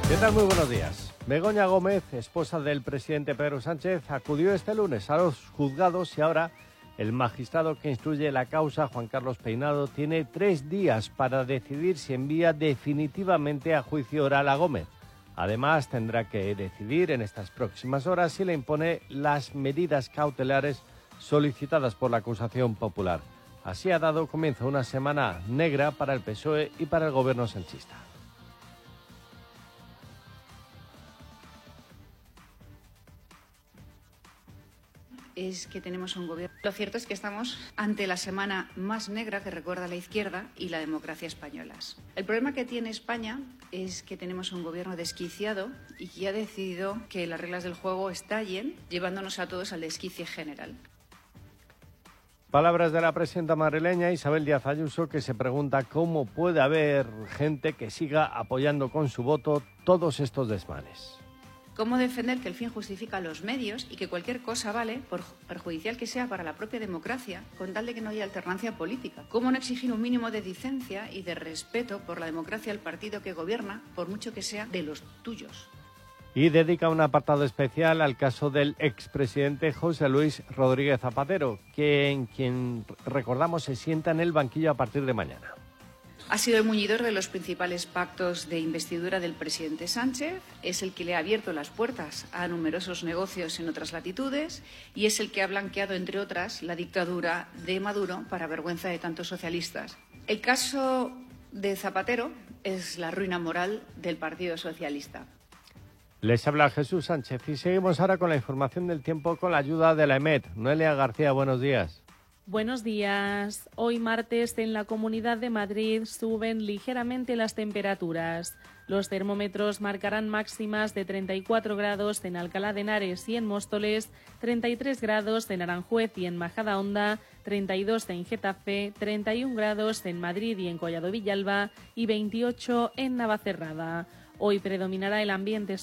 ¿Qué tal? Muy buenos días. Begoña Gómez, esposa del presidente Pedro Sánchez, acudió este lunes a los juzgados y ahora el magistrado que instruye la causa, Juan Carlos Peinado, tiene 3 días para decidir si envía definitivamente a juicio oral a Gómez. Además, tendrá que decidir en estas próximas horas si le impone las medidas cautelares solicitadas por la acusación popular. Así ha dado comienzo una semana negra para el PSOE y para el gobierno sanchista. Es que tenemos un gobierno. Lo cierto es que estamos ante la semana más negra que recuerda la izquierda y la democracia españolas. El problema que tiene España es que tenemos un gobierno desquiciado y que ha decidido que las reglas del juego estallen, llevándonos a todos al desquicie general. Palabras de la presidenta madrileña Isabel Díaz Ayuso, que se pregunta cómo puede haber gente que siga apoyando con su voto todos estos desmanes. ¿Cómo defender que el fin justifica los medios y que cualquier cosa vale, por perjudicial que sea para la propia democracia, con tal de que no haya alternancia política? ¿Cómo no exigir un mínimo de decencia y de respeto por la democracia al partido que gobierna, por mucho que sea de los tuyos? Y dedica un apartado especial al caso del expresidente José Luis Rodríguez Zapatero, quien recordamos se sienta en el banquillo a partir de mañana. Ha sido el muñidor de los principales pactos de investidura del presidente Sánchez, es el que le ha abierto las puertas a numerosos negocios en otras latitudes y es el que ha blanqueado, entre otras, la dictadura de Maduro para vergüenza de tantos socialistas. El caso de Zapatero es la ruina moral del Partido Socialista. Les habla Jesús Sánchez y seguimos ahora con la información del tiempo con la ayuda de la EMET. Noelia García, buenos días. Buenos días. Hoy martes en la Comunidad de Madrid suben ligeramente las temperaturas. Los termómetros marcarán máximas de 34 grados en Alcalá de Henares y en Móstoles, 33 grados en Aranjuez y en Majadahonda, 32 en Getafe, 31 grados en Madrid y en Collado Villalba y 28 en Navacerrada. Hoy predominará el ambiente